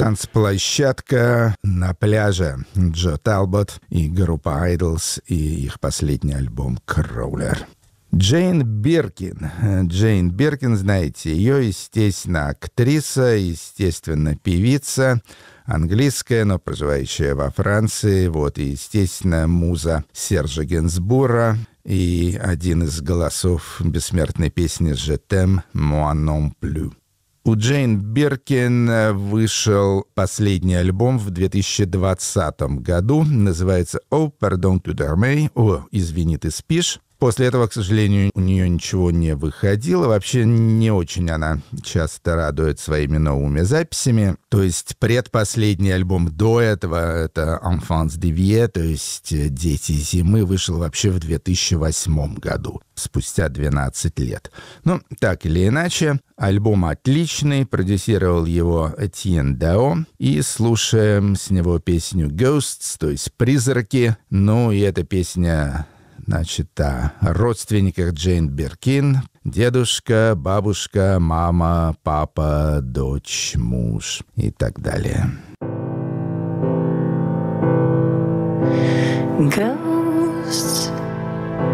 Танцплощадка на пляже. Джо Талбот и группа Idols и их последний альбом «Crawler». Джейн Биркин. Джейн Биркин, знаете ее, естественно, актриса, естественно, певица, английская, но проживающая во Франции. Вот, и, естественно, муза Сержа Генсбура и один из голосов бессмертной песни «Je t'aime, moi non plus». У Джейн Биркин вышел последний альбом в 2020 году. Называется «Oh, pardon tu dormais». «О, извини, ты спишь». После этого, к сожалению, у нее ничего не выходило. Вообще не очень она часто радует своими новыми записями. То есть предпоследний альбом до этого, это «Enfants d'hiver», то есть «Дети зимы», вышел вообще в 2008 году, спустя 12 лет. Ну, так или иначе, альбом отличный, продюсировал его Этьен Дао. И слушаем с него песню «Ghosts», то есть «Призраки». Ну, и эта песня... Значит, о родственниках Джейн Биркин. Дедушка, бабушка, мама, папа, дочь, муж и так далее. Go.